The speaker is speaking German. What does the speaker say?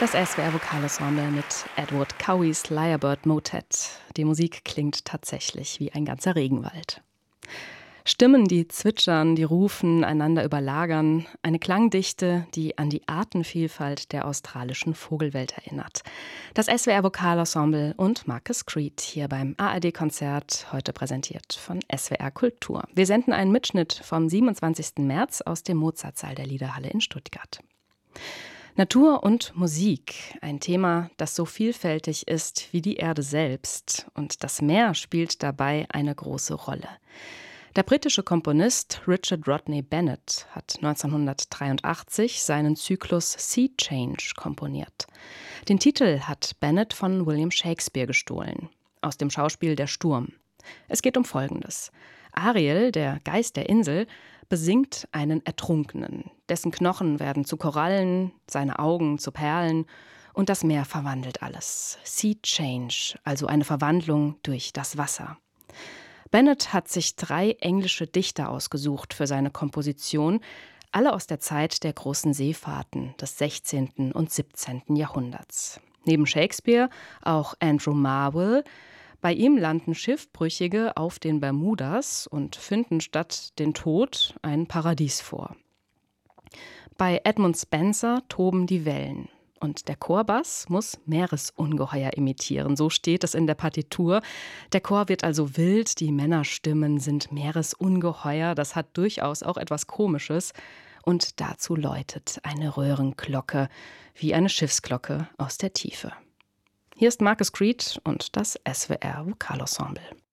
Das SWR Vokalensemble mit Edward Coweys Lyrebird Motet. Die Musik klingt tatsächlich wie ein ganzer Regenwald. Stimmen, die zwitschern, die rufen, einander überlagern. Eine Klangdichte, die an die Artenvielfalt der australischen Vogelwelt erinnert. Das SWR Vokalensemble und Marcus Creed hier beim ARD-Konzert, heute präsentiert von SWR Kultur. Wir senden einen Mitschnitt vom 27. März aus dem Mozartsaal der Liederhalle in Stuttgart. Natur und Musik, ein Thema, das so vielfältig ist wie die Erde selbst. Und das Meer spielt dabei eine große Rolle. Der britische Komponist Richard Rodney Bennett hat 1983 seinen Zyklus Sea Change komponiert. Den Titel hat Bennett von William Shakespeare gestohlen, aus dem Schauspiel Der Sturm. Es geht um Folgendes. Ariel, der Geist der Insel, besingt einen Ertrunkenen. Dessen Knochen werden zu Korallen, seine Augen zu Perlen und das Meer verwandelt alles. Sea Change, also eine Verwandlung durch das Wasser. Bennett hat sich 3 englische Dichter ausgesucht für seine Komposition, alle aus der Zeit der großen Seefahrten des 16. und 17. Jahrhunderts. Neben Shakespeare auch Andrew Marvell. Bei ihm landen Schiffbrüchige auf den Bermudas und finden statt den Tod ein Paradies vor. Bei Edmund Spenser toben die Wellen. Und der Chorbass muss Meeresungeheuer imitieren, so steht es in der Partitur. Der Chor wird also wild, die Männerstimmen sind Meeresungeheuer, das hat durchaus auch etwas Komisches. Und dazu läutet eine Röhrenglocke, wie eine Schiffsglocke aus der Tiefe. Hier ist Marcus Creed und das SWR Vokalensemble.